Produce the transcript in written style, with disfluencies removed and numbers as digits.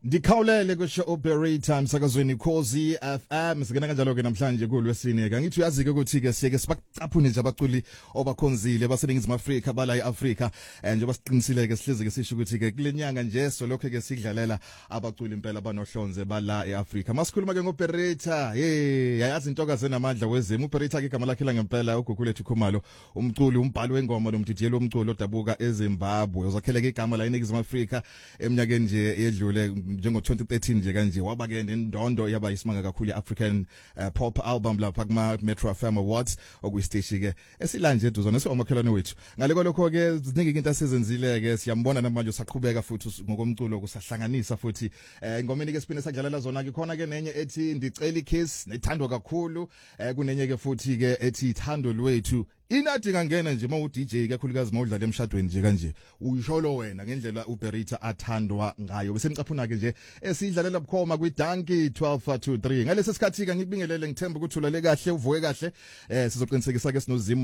Ndikhawulele kusho operator msakazweni Khosi FM sikena kanjalo ke namhlanje kulwesine ke ngithi uyazi ke ukuthi ke siyeke sibacaphune nje abaculi obakhonzile baseningizimu Afrika bala eAfrika nje basiqinisile ke sihlezi ke sisho ukuthi ke kulenyanga nje so lokho ke sidlalela abaculi impela banohlonze bala eAfrika masikhuluma ke ngoperator yayazi intokazi enamandla wezimo operator ke igama lakhe la ngempela uGugulethu Khumalo umculi umbhali wengoma nomdidiyelo omculo odabuka eZimbabwe uzakhele ke igama la eningizimu Afrika eminyakeni nje edlule njengo 2013 nje kanje waba ke nendondo yaba isimanga kakhulu iAfrican pop album lapha kuma Metro FM Awards okuyistage ke esilanje eduzana somakhelwane wethu ngale lokho ke ziningi into asizenzile ke siyambona namanje usaqhubeka futhi ngokomculo kusahlanganisa futhi ingomeni ke siphinde sadlalela zona ke khona ke nenye ethi ndicela ikiss nethandwa kakhulu kunenye ke futhi ke ethi ithando lwethu inathi kangena nje uma uDJ kakhulukazi mawudlala emshadweni nje kanje uyisholo wena ngendlela uBerita athandwa ngayo bese nicaphuna ke nje esidlalela bukhoma kwiDanki 1223 ngalesi sikhathi ke ngikubingelele ngithemba ukuthi ulale kahle uvuke kahle sizoqinisekisa ke sinozimo